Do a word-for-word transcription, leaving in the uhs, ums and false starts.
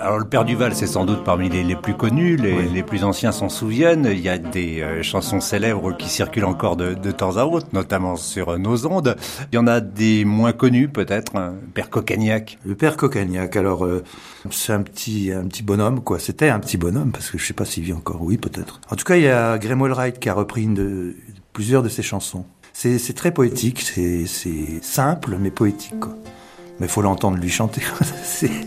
Alors le Père Duval, c'est sans doute parmi les, les plus connus, les, oui. les plus anciens s'en souviennent. Il y a des euh, chansons célèbres qui circulent encore de, de temps à autre, notamment sur euh, nos ondes. Il y en a des moins connus peut-être, hein. Père Coccagnac. Le Père Coccagnac, alors euh, c'est un petit un petit bonhomme, quoi. C'était un petit bonhomme, parce que je sais pas s'il vit encore, oui peut-être. En tout cas, il y a Graham Allwright qui a repris une de, plusieurs de ses chansons. C'est, c'est très poétique, c'est, c'est simple mais poétique, quoi. Mais faut l'entendre lui chanter. c'est...